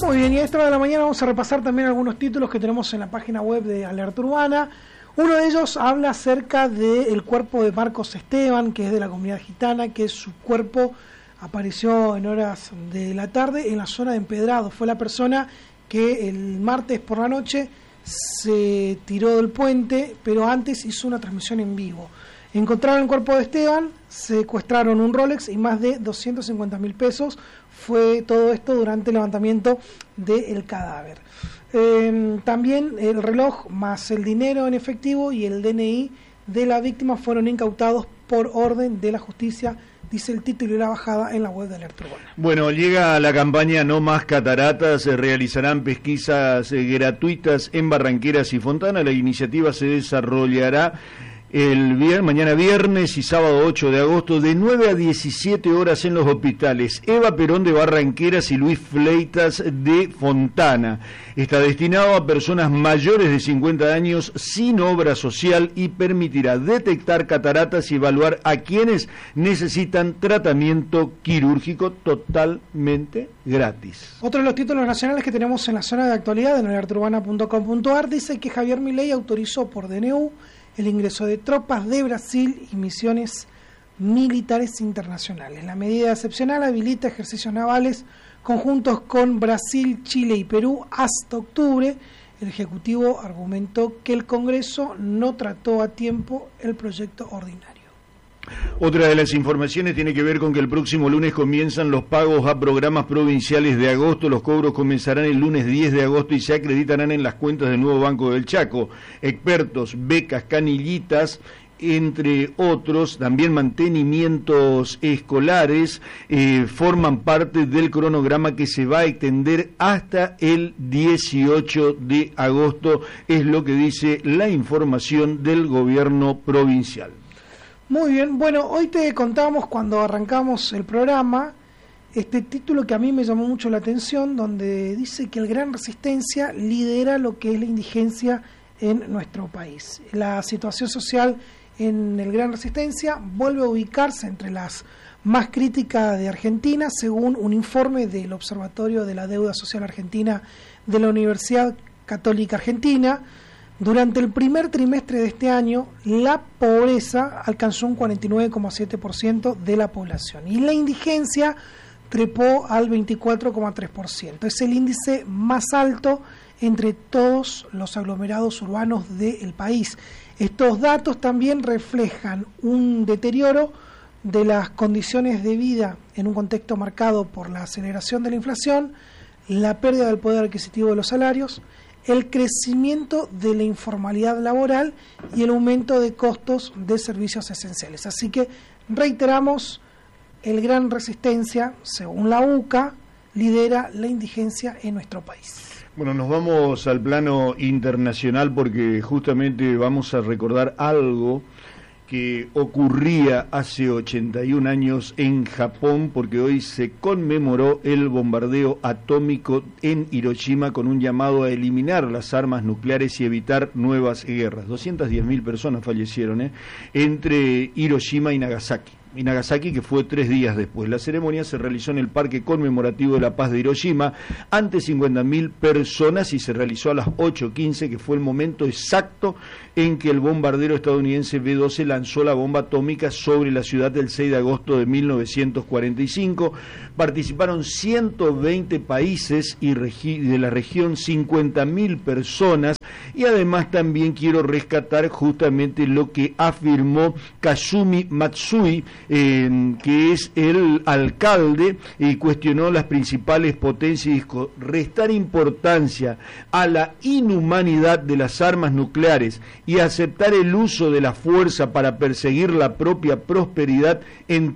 Muy bien, y a esta hora de la mañana vamos a repasar también algunos títulos que tenemos en la página web de Alerta Urbana. Uno de ellos habla acerca del cuerpo de Marcos Esteban, que es de la comunidad gitana, que su cuerpo apareció en horas de la tarde en la zona de Empedrado. Fue la persona que el martes por la noche se tiró del puente, pero antes hizo una transmisión en vivo. Encontraron el cuerpo de Esteban, secuestraron un Rolex y más de 250.000 pesos. Fue todo esto durante el levantamiento del cadáver. También el reloj más el dinero en efectivo y el DNI de la víctima fueron incautados por orden de la justicia, dice el título y la bajada en la web de Alerta Urbana. Bueno, llega la campaña No Más Cataratas, se realizarán pesquisas gratuitas en Barranqueras y Fontana. La iniciativa se desarrollará mañana viernes y sábado 8 de agosto de 9 a 17 horas en los hospitales Eva Perón de Barranqueras y Luis Fleitas de Fontana. Está destinado a personas mayores de 50 años sin obra social y permitirá detectar cataratas y evaluar a quienes necesitan tratamiento quirúrgico totalmente gratis. Otro de los títulos nacionales que tenemos en la zona de actualidad en alertaurbana.com.ar dice que Javier Milei autorizó por DNU el ingreso de tropas de Brasil y misiones militares internacionales. La medida excepcional habilita ejercicios navales conjuntos con Brasil, Chile y Perú hasta octubre. El Ejecutivo argumentó que el Congreso no trató a tiempo el proyecto ordinario. Otra de las informaciones tiene que ver con que el próximo lunes comienzan los pagos a programas provinciales de agosto. Los cobros comenzarán el lunes 10 de agosto y se acreditarán en las cuentas del nuevo Banco del Chaco. Expertos, becas, canillitas, entre otros, también mantenimientos escolares, forman parte del cronograma que se va a extender hasta el 18 de agosto, es lo que dice la información del gobierno provincial. Muy bien, bueno, hoy te contamos cuando arrancamos el programa este título que a mí me llamó mucho la atención, donde dice que el Gran Resistencia lidera lo que es la indigencia en nuestro país. La situación social en el Gran Resistencia vuelve a ubicarse entre las más críticas de Argentina, según un informe del Observatorio de la Deuda Social Argentina de la Universidad Católica Argentina. Durante el primer trimestre de este año, la pobreza alcanzó un 49,7% de la población y la indigencia trepó al 24,3%. Es el índice más alto entre todos los aglomerados urbanos del país. Estos datos también reflejan un deterioro de las condiciones de vida en un contexto marcado por la aceleración de la inflación, la pérdida del poder adquisitivo de los salarios, el crecimiento de la informalidad laboral y el aumento de costos de servicios esenciales. Así que reiteramos, el Gran Resistencia, según la UCA, lidera la indigencia en nuestro país. Bueno, nos vamos al plano internacional porque justamente vamos a recordar algo que ocurría hace 81 años en Japón, porque hoy se conmemoró el bombardeo atómico en Hiroshima con un llamado a eliminar las armas nucleares y evitar nuevas guerras. 210.000 personas fallecieron entre Hiroshima y Nagasaki. Que fue 3 días después. La ceremonia se realizó en el Parque Conmemorativo de la Paz de Hiroshima ante 50.000 personas y se realizó a las 8:15, que fue el momento exacto en que el bombardero estadounidense B-12 lanzó la bomba atómica sobre la ciudad del 6 de agosto de 1945. Participaron 120 países y de la región, 50.000 personas, y además también quiero rescatar justamente lo que afirmó Kazumi Matsui, que es el alcalde, y cuestionó las principales potencias y dijo: restar importancia a la inhumanidad de las armas nucleares y aceptar el uso de la fuerza para perseguir la propia prosperidad entre